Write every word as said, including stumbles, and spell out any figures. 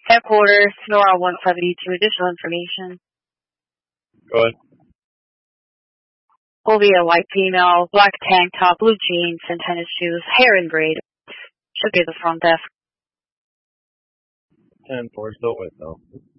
Headquarters, Nora one seventy-two, additional information. Go ahead. Will be a white female, black tank top, blue jeans, and tennis shoes, hair in braid. Should be the front desk. ten four, still wait though.